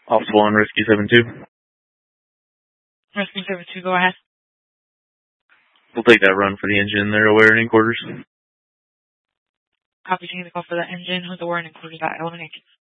Officer 1, Rescue 7-2. Rescue 7-2, go ahead. We'll take that run for the engine. They're aware and in quarters. Copy, taking the call for the engine. Who's aware and in quarters at 11 acres.